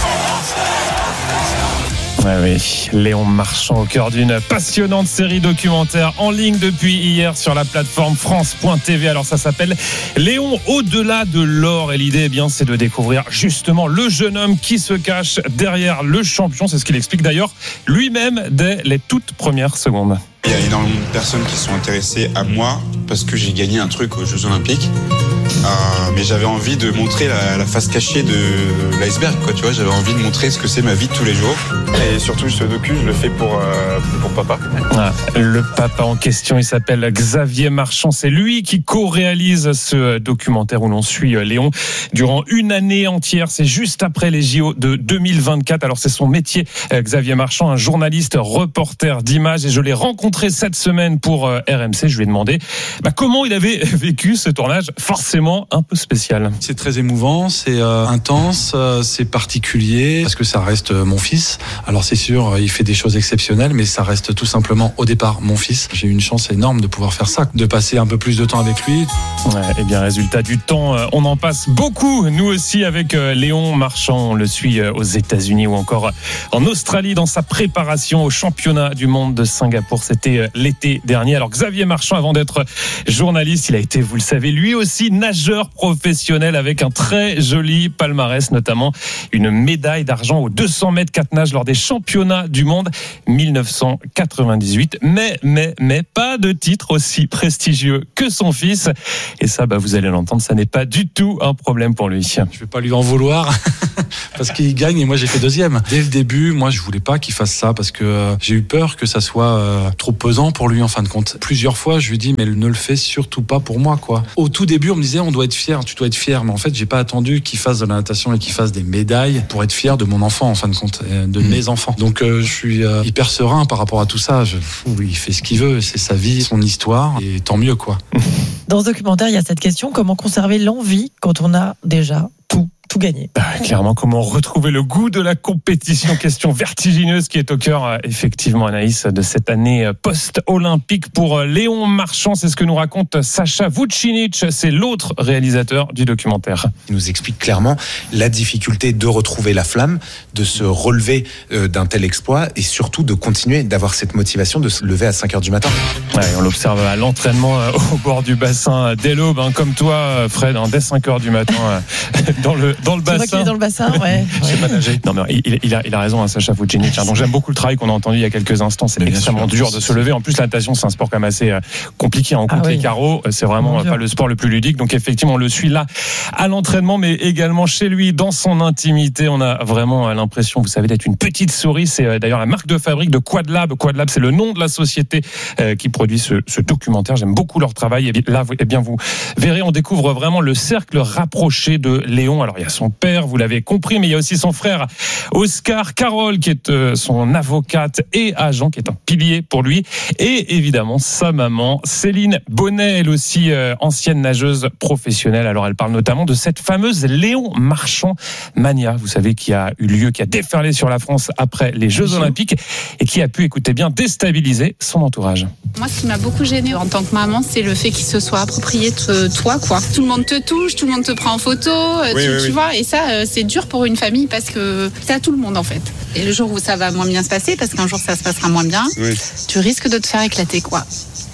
Ouais, oui, Léon Marchand au cœur d'une passionnante série documentaire en ligne depuis hier sur la plateforme France point T V. Alors ça s'appelle Léon au-delà de l'or et l'idée, eh bien, c'est de découvrir justement le jeune homme qui se cache derrière le champion. C'est ce qu'il explique d'ailleurs lui-même dès les toutes premières secondes. Il y a énormément de personnes qui sont intéressées à moi parce que j'ai gagné un truc aux Jeux Olympiques. Euh, mais j'avais envie de montrer la, la face cachée de l'iceberg, quoi, tu vois. J'avais envie de montrer ce que c'est ma vie de tous les jours. Et surtout, ce docu, je le fais pour, euh, pour papa. Ah, le papa en question, il s'appelle Xavier Marchand. C'est lui qui co-réalise ce documentaire où l'on suit Léon durant une année entière. C'est juste après les J O de deux mille vingt-quatre. Alors, c'est son métier, Xavier Marchand, un journaliste, reporter d'images. Et je l'ai rencontré cette semaine pour R M C. Je lui ai demandé bah, comment il avait vécu ce tournage forcément un peu spécial. C'est très émouvant, c'est euh, intense, euh, c'est particulier parce que ça reste euh, mon fils. Alors c'est sûr, il fait des choses exceptionnelles, mais ça reste tout simplement au départ mon fils. J'ai eu une chance énorme de pouvoir faire ça, de passer un peu plus de temps avec lui. Ouais, et bien résultat du temps, euh, on en passe beaucoup. Nous aussi avec euh, Léon Marchand, on le suit euh, aux États-Unis ou encore euh, en Australie dans sa préparation au championnat du monde de Singapour. C'était euh, l'été dernier. Alors Xavier Marchand, avant d'être journaliste, il a été, vous le savez, lui aussi nageur professionnel avec un très joli palmarès, notamment une médaille d'argent aux deux cents mètres quatre nages lors des championnats du monde dix-neuf cent quatre-vingt-dix-huit. Mais, mais, mais pas de titre aussi prestigieux que son fils. Et ça, bah, vous allez l'entendre, ça n'est pas du tout un problème pour lui. Je vais pas lui en vouloir parce qu'il gagne et moi j'ai fait deuxième. Dès le début, moi je voulais pas qu'il fasse ça parce que euh, j'ai eu peur que ça soit euh, trop pesant pour lui en fin de compte. Plusieurs fois, je lui dis mais ne le fais surtout pas pour moi, quoi. Au tout début, on me disait on doit être fier, tu dois être fier, mais en fait j'ai pas attendu qu'il fasse de la natation et qu'il fasse des médailles pour être fier de mon enfant en fin de compte, de mmh. mes enfants. Donc euh, je suis euh, hyper serein par rapport à tout ça. Je, fou, il fait ce qu'il veut, c'est sa vie, son histoire, et tant mieux, quoi. Dans ce documentaire, il y a cette question, comment conserver l'envie quand on a déjà tout tout gagné. Bah, clairement, comment retrouver le goût de la compétition? Question vertigineuse qui est au cœur, effectivement, Anaïs, de cette année post-olympique pour Léon Marchand. C'est ce que nous raconte Sacha Vucinic. C'est l'autre réalisateur du documentaire. Il nous explique clairement la difficulté de retrouver la flamme, de se relever d'un tel exploit et surtout de continuer d'avoir cette motivation de se lever à cinq heures du matin. Ouais, on l'observe à l'entraînement au bord du bassin dès l'aube, hein, comme toi, Fred, hein, dès cinq heures du matin, dans le dans le bassin. Tu vois qu'il est dans le bassin, ouais. Je sais pas nager. Non, mais il, il, a, il a raison, hein, Sacha Vucinic. Hein, donc j'aime beaucoup le travail qu'on a entendu il y a quelques instants. C'est extrêmement dur de se lever. En plus, la natation, c'est un sport quand même assez euh, compliqué. On compte ah, oui. les carreaux. C'est vraiment euh, pas le sport le plus ludique. Donc effectivement, on le suit là à l'entraînement, mais également chez lui, dans son intimité. On a vraiment euh, l'impression, vous savez, d'être une petite souris. C'est euh, d'ailleurs la marque de fabrique de Quadlab. Quadlab, c'est le nom de la société euh, qui produit ce, ce documentaire. J'aime beaucoup leur travail. Et là, vous, eh bien, vous verrez, on découvre vraiment le cercle rapproché de Léon. Alors, il y a son père, vous l'avez compris, mais il y a aussi son frère Oscar, Carole, qui est euh, son avocate et agent, qui est un pilier pour lui, et évidemment sa maman, Céline Bonnet, elle aussi euh, ancienne nageuse professionnelle. Alors, elle parle notamment de cette fameuse Léon Marchand Mania, vous savez, qui a eu lieu, qui a déferlé sur la France après les Jeux Olympiques et qui a pu, écoutez bien, déstabiliser son entourage. Moi, ce qui m'a beaucoup gênée en tant que maman, c'est le fait qu'il se soit approprié de toi, quoi. Tout le monde te touche, tout le monde te prend en photo, oui, tu, oui, tu oui. vois, et ça, c'est dur pour une famille parce que c'est à tout le monde, en fait. Et le jour où ça va moins bien se passer, parce qu'un jour ça se passera moins bien, oui. tu risques de te faire éclater, quoi. Ouais.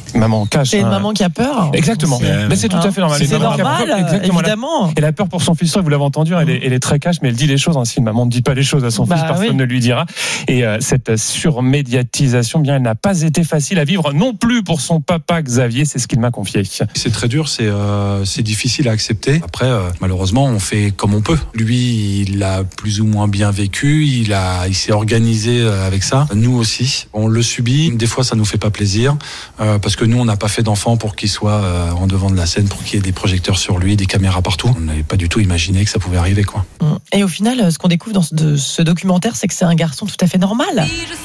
maman cache. C'est une hein. maman qui a peur. Exactement. C'est, mais c'est tout à fait normal. C'est Une maman qui a normal, peur, exactement. évidemment. Elle a peur pour son fils, vous l'avez entendu, elle est, elle est très cash, mais elle dit les choses. Hein. Si une maman ne dit pas les choses à son Bah, fils, personne oui. ne lui dira. Et euh, cette surmédiatisation, bien, elle n'a pas été facile à vivre non plus pour son papa Xavier. C'est ce qu'il m'a confié. C'est très dur, c'est euh, c'est difficile à accepter. Après, euh, malheureusement, on fait comme on peut. Lui, il l'a plus ou moins bien vécu. Il a, il s'est organisé avec ça. Nous aussi, on le subit. Des fois, ça nous fait pas plaisir euh, parce que nous, on n'a pas fait d'enfant pour qu'il soit euh, en devant de la scène, pour qu'il y ait des projecteurs sur lui, des caméras partout. On n'avait pas du tout imaginé que ça pouvait arriver, quoi. Et au final, ce qu'on découvre dans ce, de, ce documentaire, c'est que c'est un garçon tout à fait normal.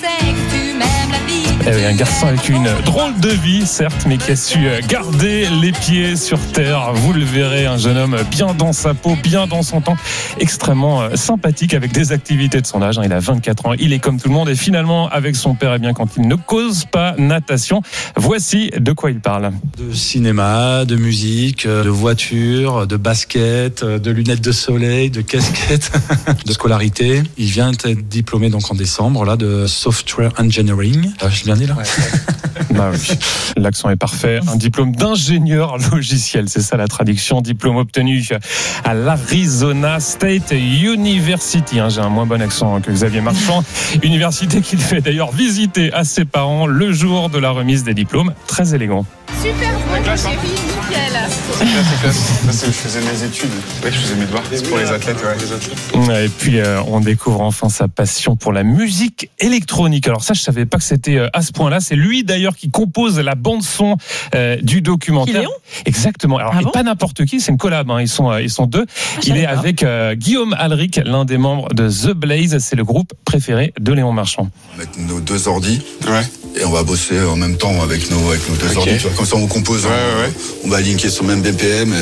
Eh oui, un garçon avec une drôle de vie, certes, mais qui a su garder les pieds sur terre. Vous le verrez, un jeune homme bien dans sa peau, bien dans son temps, extrêmement sympathique avec des activités de son âge. Il a vingt-quatre ans, il est comme tout le monde et finalement avec son père, eh bien, quand il ne cause pas natation, voici de quoi il parle. De cinéma, de musique, de voiture, de basket, de lunettes de soleil, de casquette, de scolarité. Il vient d'être diplômé donc en décembre là de Software Engineering. Ah, je l'ai bien dit là. Bah oui. L'accent est parfait. Un diplôme d'ingénieur logiciel, c'est ça la traduction. Diplôme obtenu à l'Arizona State University. J'ai un moins bon accent que Xavier Marchand. Université qu'il fait d'ailleurs visiter à ses parents le jour de la remise des diplômes. Très élégant. Super bon, chérie, nickel. C'est classe, c'est classe. Là, c'est où je faisais mes études. Ouais, je faisais mes devoirs. C'est pour les athlètes, ouais. Et puis, euh, on découvre enfin sa passion pour la musique électronique. Alors ça, je savais pas que c'était à ce point-là. C'est lui, d'ailleurs, qui compose la bande-son euh, du documentaire. Léon ? Exactement. Alors, Ah et bon pas n'importe qui, c'est une collab. Hein. Ils sont, euh, ils sont deux. Ah, je Il est savais pas. avec euh, Guillaume Alric, l'un des membres de The Blaze. C'est le groupe préféré de Léon Marchand. On va mettre nos deux ordis. Ouais. Et on va bosser en même temps avec nos, avec nos deux Ok. ordis. Tu vois, comme ça, on compose. Ouais, on, ouais, ouais. on va linker sur le même B P M. Et...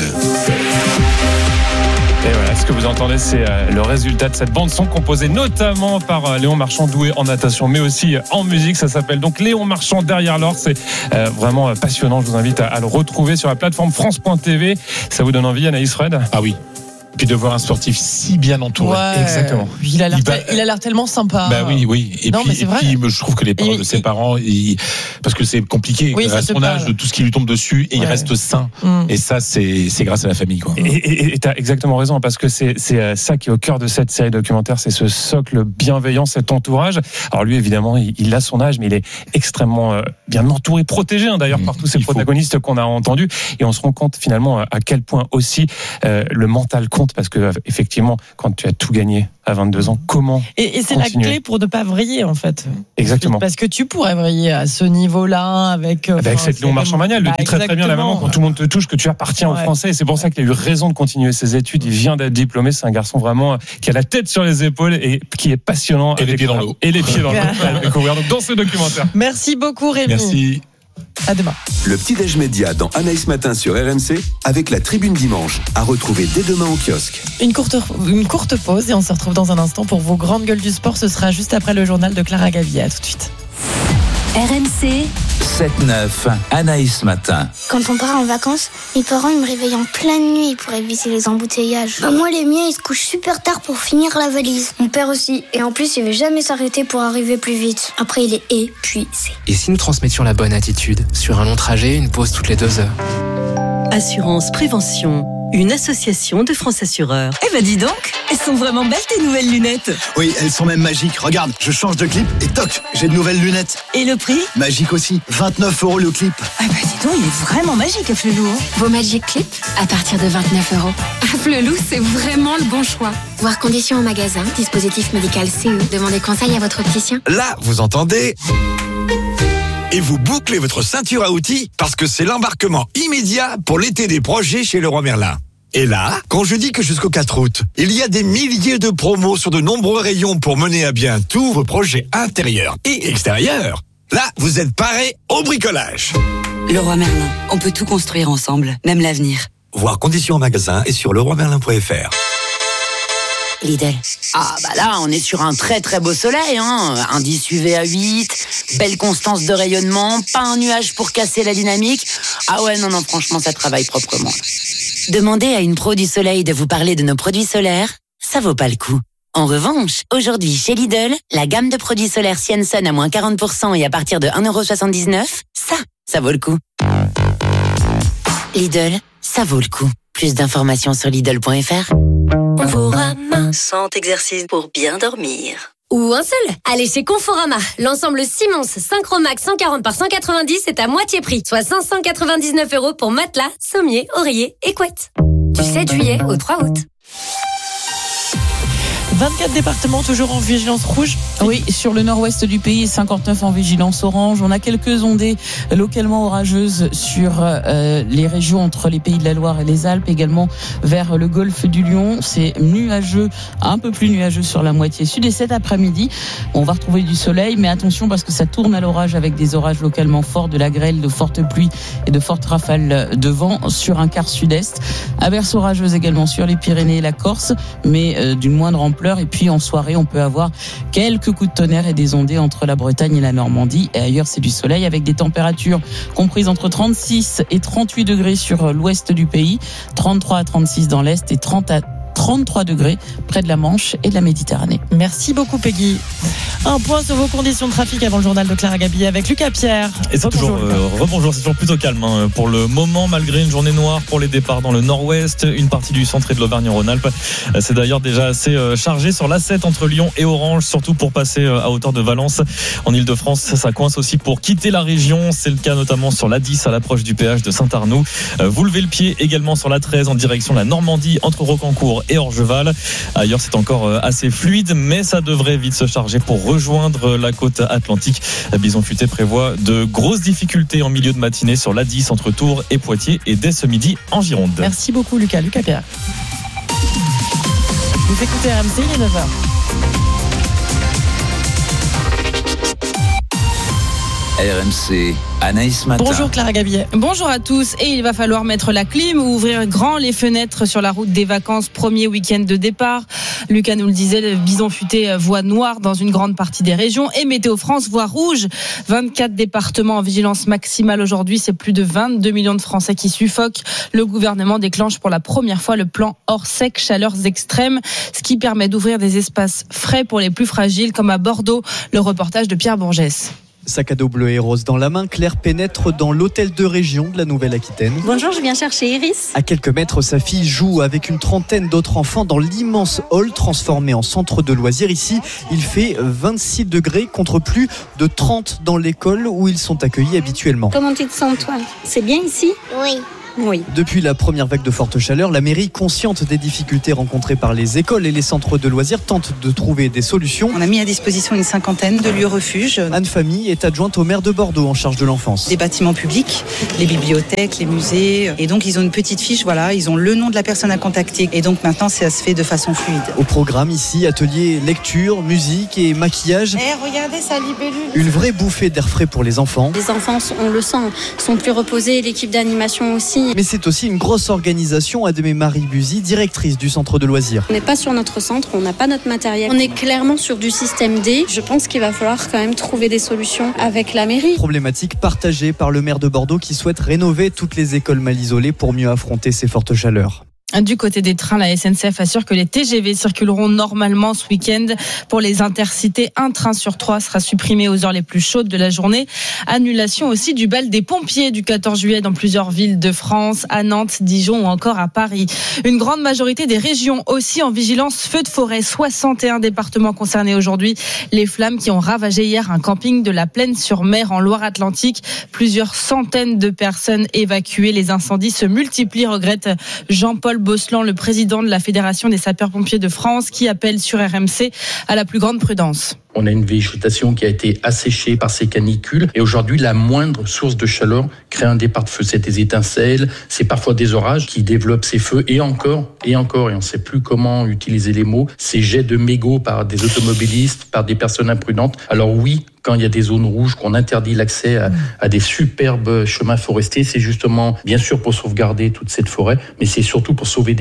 Et voilà, ce que vous entendez, c'est euh, le résultat de cette bande-son composée notamment par euh, Léon Marchand, doué en natation, mais aussi euh, en musique. Ça s'appelle donc Léon Marchand derrière l'or. C'est euh, vraiment euh, passionnant. Je vous invite à, à le retrouver sur la plateforme France point T V. Ça vous donne envie, Anaïs Fred ? Ah oui. Puis de voir un sportif si bien entouré. Ouais. Exactement. Il a l'air, Il va- il a l'air tellement sympa. Bah oui, oui. Et Non, mais puis, c'est et vrai. puis je trouve que les paroles Il- de ses il- parents, ils- parce que c'est compliqué. Oui, ça à se son âge, parle. de tout ce qui lui tombe dessus, et il Ouais. reste sain. Mm. Et ça, c'est c'est grâce à la famille, quoi. Et tu as exactement raison, parce que c'est c'est euh, ça qui est au cœur de cette série documentaire, c'est ce socle bienveillant, cet entourage. Alors lui, évidemment, il, il a son âge, mais il est extrêmement euh, bien entouré, protégé hein, d'ailleurs Mmh, par tous ces il faut. protagonistes qu'on a entendus. Et on se rend compte finalement à quel point aussi euh, le mental compte, parce que euh, effectivement, quand tu as tout gagné à vingt-deux ans, comment Et, et c'est la continuer clé pour ne pas vriller, en fait. Exactement. Parce que tu pourrais vriller à ce niveau-là avec. euh, Avec enfin, cette Léon c'est Marchand vraiment- Magnal, le Bah, dit très très bien la maman, exactement. quand tout le monde te touche, que tu appartiens aux Ouais. Français. Et c'est pour ça qu'il a eu raison de continuer ses études. Il vient d'être diplômé. C'est un garçon vraiment qui a la tête sur les épaules et qui est passionnant. Et les pieds dans l'eau. Et les pieds dans l'eau. À découvrir donc dans ce documentaire. Merci beaucoup, Rémi. Merci. À demain. Le petit-déj média dans Anaïs Matin sur R M C avec la Tribune Dimanche à retrouver dès demain en kiosque. Une courte, une courte pause et on se retrouve dans un instant pour vos grandes gueules du sport. Ce sera juste après le journal de Clara Gavier. À tout de suite. R M C. sept neuf, Anaïs Matin. Quand on part en vacances, mes parents ils me réveillent en pleine nuit pour éviter les embouteillages. Bah moi les miens ils se couchent super tard pour finir la valise. Mon père aussi. Et en plus il veut jamais s'arrêter pour arriver plus vite. Après il est épuisé. Et si nous transmettions la bonne attitude ? Sur un long trajet, une pause toutes les deux heures. Assurance Prévention, une association de France Assureurs. Eh ben dis donc, elles sont vraiment belles tes nouvelles lunettes. Oui, elles sont même magiques. Regarde, je change de clip et toc, j'ai de nouvelles lunettes. Et le prix ? Magique aussi, vingt-neuf euros le clip. Ah bah dis donc, il est vraiment magique à Flelou. Vos Magic Clip à partir de vingt-neuf euros. À Flelou, c'est vraiment le bon choix. Voir conditions en magasin, dispositif médical C E. Demandez conseil à votre opticien. Là, vous entendez ? Et vous bouclez votre ceinture à outils parce que c'est l'embarquement immédiat pour l'été des projets chez Leroy Merlin. Et là, quand je dis que jusqu'au quatre août, il y a des milliers de promos sur de nombreux rayons pour mener à bien tous vos projets intérieurs et extérieurs, là, vous êtes parés au bricolage. Leroy Merlin, on peut tout construire ensemble, même l'avenir. Voir conditions en magasin et sur leroy merlin point f r. Lidl. Ah bah là, on est sur un très très beau soleil, hein. Indice U V à huit, belle constance de rayonnement, pas un nuage pour casser la dynamique. Ah ouais, non, non, franchement, ça travaille proprement. Demandez à une pro du soleil de vous parler de nos produits solaires, ça vaut pas le coup. En revanche, aujourd'hui chez Lidl, la gamme de produits solaires Sienson à moins quarante pour cent et à partir de un euro soixante-dix-neuf, ça, ça vaut le coup. Lidl, ça vaut le coup. Plus d'informations sur Lidl point F R. Conforama, cent exercices pour bien dormir. Ou un seul. Allez chez Conforama. L'ensemble Simons Synchromax cent quarante par cent quatre-vingt-dix est à moitié prix, soit cinq cent quatre-vingt-dix-neuf euros pour matelas, sommier, oreiller et couette. Du sept juillet au trois août. vingt-quatre départements toujours en vigilance rouge. Oui, sur le nord-ouest du pays, cinquante-neuf en vigilance orange. On a quelques ondées localement orageuses sur euh, les régions entre les Pays de la Loire et les Alpes, également vers le golfe du Lion. C'est nuageux, un peu plus nuageux sur la moitié sud. Et cet après-midi, on va retrouver du soleil, mais attention parce que ça tourne à l'orage avec des orages localement forts, de la grêle, de fortes pluies et de fortes rafales de vent sur un quart sud-est. Averses orageuses également sur les Pyrénées et la Corse, mais euh, d'une moindre ampleur. Et puis en soirée, on peut avoir quelques coups de tonnerre et des ondées entre la Bretagne et la Normandie. Et ailleurs, c'est du soleil avec des températures comprises entre trente-six et trente-huit degrés sur l'ouest du pays, trente-trois à trente-six dans l'est et trente à trente-trois degrés près de la Manche et de la Méditerranée. Merci beaucoup Peggy. Un point sur vos conditions de trafic avant le journal de Clara Gabillet avec Lucas Pierre. Et c'est toujours, euh, rebonjour, c'est toujours plutôt calme hein, pour le moment, malgré une journée noire pour les départs dans le nord-ouest, une partie du centre et de l'Auvergne-Rhône-Alpes. C'est d'ailleurs déjà assez euh, chargé sur l'A sept entre Lyon et Orange, surtout pour passer euh, à hauteur de Valence. En Ile-de-France, ça coince aussi pour quitter la région. C'est le cas notamment sur l'A dix à l'approche du péage de Saint-Arnoux. Euh, vous levez le pied également sur l'A treize en direction de la Normandie entre Rocancourt et Orgeval. Ailleurs, c'est encore euh, assez fluide, mais ça devrait vite se charger pour rejoindre la côte atlantique. Bison Futé prévoit de grosses difficultés en milieu de matinée sur l'A dix entre Tours et Poitiers et dès ce midi en Gironde. Merci beaucoup Lucas. Lucas Pierre. Vous écoutez R M C, il est neuf heures. R M C, Anaïs Matin. Bonjour Clara Gabillet. Bonjour à tous. Et il va falloir mettre la clim ou ouvrir grand les fenêtres sur la route des vacances, premier week-end de départ. Lucas nous le disait, le Bison Futé voit noir dans une grande partie des régions et Météo France voit rouge. vingt-quatre départements en vigilance maximale aujourd'hui, c'est plus de vingt-deux millions de Français qui suffoquent. Le gouvernement déclenche pour la première fois le plan hors sec chaleurs extrêmes, ce qui permet d'ouvrir des espaces frais pour les plus fragiles, comme à Bordeaux. Le reportage de Pierre Bourgès. Sac à dos bleu et rose dans la main, Claire pénètre dans l'hôtel de région de la Nouvelle-Aquitaine. Bonjour, je viens chercher Iris. À quelques mètres, sa fille joue avec une trentaine d'autres enfants dans l'immense hall transformé en centre de loisirs. Ici, il fait vingt-six degrés contre plus de trente dans l'école où ils sont accueillis habituellement. Comment tu te sens, toi ? C'est bien ici ? Oui. Oui. Depuis la première vague de forte chaleur, la mairie, consciente des difficultés rencontrées par les écoles et les centres de loisirs, tente de trouver des solutions. On a mis à disposition une cinquantaine de lieux refuges. Anne Famille est adjointe au maire de Bordeaux en charge de l'enfance. Les bâtiments publics, les bibliothèques, les musées. Et donc, ils ont une petite fiche, voilà, ils ont le nom de la personne à contacter. Et donc, maintenant, ça se fait de façon fluide. Au programme, ici, ateliers lecture, musique et maquillage. Eh, regardez sa libellule. Une vraie bouffée d'air frais pour les enfants. Les enfants, on le sent, sont plus reposés, l'équipe d'animation aussi. Mais c'est aussi une grosse organisation, admet Marie Buzy, directrice du centre de loisirs. On n'est pas sur notre centre, on n'a pas notre matériel. On est clairement sur du système D. Je pense qu'il va falloir quand même trouver des solutions avec la mairie. Problématique partagée par le maire de Bordeaux qui souhaite rénover toutes les écoles mal isolées pour mieux affronter ces fortes chaleurs. Du côté des trains, la S N C F assure que les T G V circuleront normalement ce week-end. Pour les intercités, un train sur trois sera supprimé aux heures les plus chaudes de la journée. Annulation aussi du bal des pompiers du quatorze juillet dans plusieurs villes de France, à Nantes, Dijon ou encore à Paris. Une grande majorité des régions aussi en vigilance feu de forêt. soixante et un départements concernés aujourd'hui. Les flammes qui ont ravagé hier un camping de la Plaine-sur-Mer en Loire-Atlantique. Plusieurs centaines de personnes évacuées. Les incendies se multiplient, regrette Jean-Paul Bosselan, le président de la Fédération des sapeurs-pompiers de France, qui appelle sur R M C à la plus grande prudence. On a une végétation qui a été asséchée par ces canicules et aujourd'hui la moindre source de chaleur crée un départ de feu. C'est des étincelles, c'est parfois des orages qui développent ces feux et encore et encore et on ne sait plus comment utiliser les mots. Ces jets de mégots par des automobilistes, par des personnes imprudentes. Alors oui, quand il y a des zones rouges, qu'on interdit l'accès à, à des superbes chemins forestiers, c'est justement bien sûr pour sauvegarder toute cette forêt, mais c'est surtout pour sauver des vies.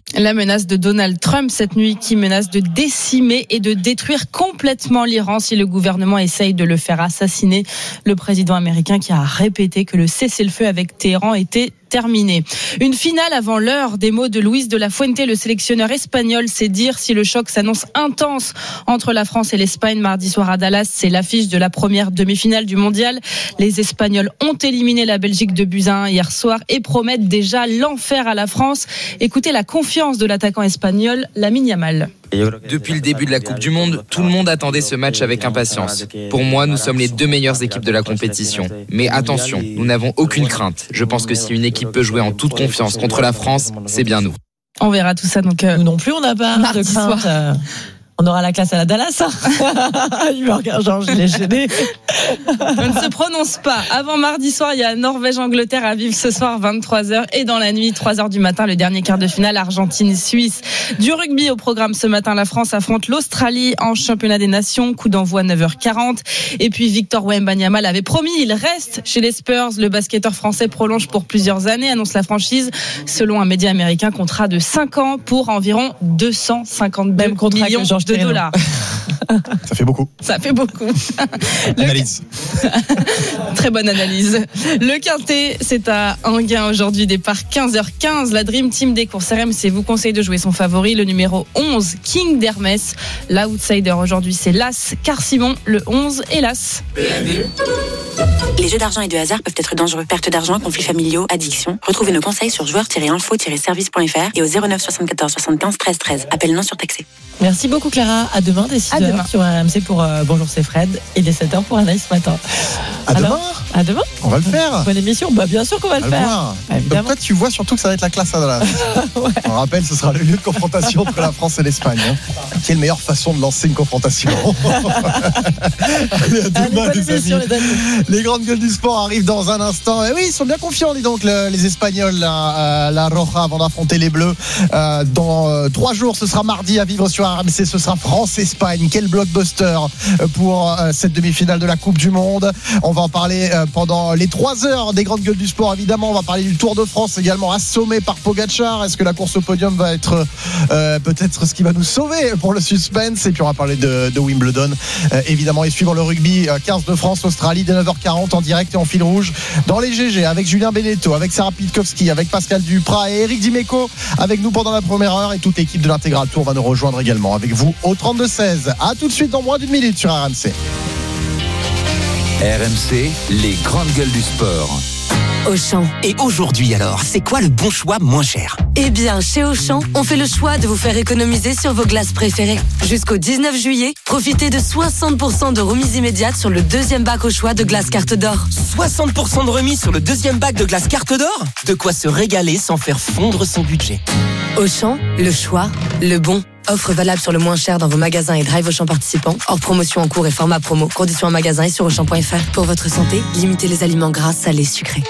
La menace de Donald Trump cette nuit qui menace de décimer et de détruire complètement l'Iran si le gouvernement essaye de le faire assassiner. Le président américain qui a répété que le cessez-le-feu avec Téhéran était terminé. Une finale avant l'heure, des mots de Luis de la Fuente, le sélectionneur espagnol, c'est dire si le choc s'annonce intense entre la France et l'Espagne mardi soir à Dallas. C'est l'affiche de la première demi-finale du mondial. Les Espagnols ont éliminé la Belgique de buts à un hier soir et promettent déjà l'enfer à la France. Écoutez la confiance de l'attaquant espagnol, Lamine Yamal. Depuis le début de la Coupe du Monde, tout le monde attendait ce match avec impatience. Pour moi, nous sommes les deux meilleures équipes de la compétition. Mais attention, nous n'avons aucune crainte. Je pense que si une équipe peut jouer en toute confiance contre la France, c'est bien nous. On verra tout ça donc. Euh, nous non plus, on n'a pas mardi de crainte. soir. On aura la classe à la Dallas. Il me regarde, genre, je l'ai gêné. On ne se prononce pas. Avant mardi soir, il y a Norvège-Angleterre à vivre ce soir, vingt-trois heures. Et dans la nuit, trois heures du matin, le dernier quart de finale, Argentine-Suisse. Du rugby au programme ce matin, la France affronte l'Australie en championnat des nations. Coup d'envoi neuf heures quarante. Et puis Victor Wembanyama l'avait promis, il reste chez les Spurs. Le basketteur français prolonge pour plusieurs années, annonce la franchise. Selon un média américain, contrat de cinq ans pour environ deux cent cinquante-deux millions de dollars. Ça fait beaucoup. Ça fait beaucoup. Analyse. Très bonne analyse. Le Quintet, c'est à Enghien aujourd'hui, départ quinze heures quinze. La Dream Team des courses R M C vous conseille de jouer son favori, le numéro onze, King d'Hermès. L'outsider aujourd'hui, c'est l'As, car Simon, le onze et l'As. Les jeux d'argent et de hasard peuvent être dangereux. Perte d'argent, conflits familiaux, addiction. Retrouvez nos conseils sur joueurs tiret info tiret service point f r et au zéro neuf soixante-quatorze soixante-quinze treize treize. Appel non surtaxé. Merci beaucoup Clara. À demain dès six heures sur R M C pour euh, Bonjour c'est Fred et dès sept heures pour Anaïs ce matin. À Alors, demain. À demain. On va le faire. Bonne émission. Bah bien sûr qu'on va le faire. Bah, évidemment. Toi tu vois surtout que ça va être la classe à Dallas. Ouais. On rappelle, ce sera le lieu de confrontation entre la France et l'Espagne. Hein. Quelle meilleure façon de lancer une confrontation. Allez, à demain, les amis. Les, les grandes gueules du sport arrivent dans un instant. Et oui, ils sont bien confiants, dis donc, le, les Espagnols, la, euh, la Roja, avant d'affronter les Bleus. Euh, dans euh, trois jours, ce sera mardi à vivre sur R M C. Ce sera France-Espagne. Quel blockbuster pour euh, cette demi-finale de la Coupe du Monde. On va en parler euh, pendant les trois heures des grandes gueules du sport. Évidemment, on va parler du Tour de France, également assommé par Pogacar. Est-ce que la course au podium va être euh, peut-être ce qui va nous sauver pour le suspense? Et puis on va parler de, de Wimbledon, euh, évidemment. Et suivant le rugby, euh, quinze de France, Australie, dès neuf heures quarante en direct et en fil rouge dans les G G avec Julien Benetto, avec Sarah Pitkowski, avec Pascal Duprat et Eric Dimeco avec nous pendant la première heure. Et toute l'équipe de l'Intégral Tour va nous rejoindre également avec vous au trente-deux seize. A tout de suite dans moins d'une minute sur R M C. R M C, les grandes gueules du sport. Auchan. Et aujourd'hui alors, c'est quoi le bon choix moins cher? Eh bien, chez Auchan, on fait le choix de vous faire économiser sur vos glaces préférées. Jusqu'au dix-neuf juillet, profitez de soixante pour cent de remise immédiate sur le deuxième bac au choix de glace carte d'or. soixante pour cent de remise sur le deuxième bac de glace carte d'or? De quoi se régaler sans faire fondre son budget. Auchan, le choix, le bon. Offre valable sur le moins cher dans vos magasins et drive Auchan participants. Hors promotion en cours et format promo. Conditions en magasin et sur auchan point f r. Pour votre santé, limitez les aliments gras, salés, sucrés.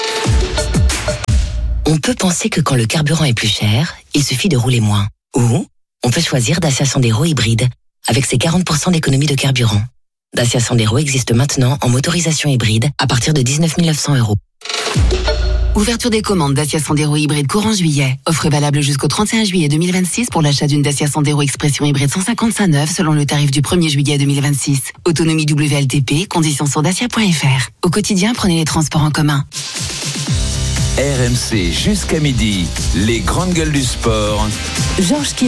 On peut penser que quand le carburant est plus cher, il suffit de rouler moins. Ou on peut choisir Dacia Sandero hybride avec ses quarante pour cent d'économie de carburant. Dacia Sandero existe maintenant en motorisation hybride à partir de dix-neuf mille neuf cents euros. Ouverture des commandes Dacia Sandero hybride courant juillet. Offre valable jusqu'au trente et un juillet deux mille vingt-six pour l'achat d'une Dacia Sandero Expression hybride cent cinquante-cinq neuve selon le tarif du premier juillet deux mille vingt-six. Autonomie W L T P, conditions sur dacia point f r. Au quotidien, prenez les transports en commun. R M C jusqu'à midi, les grandes gueules du sport. Georges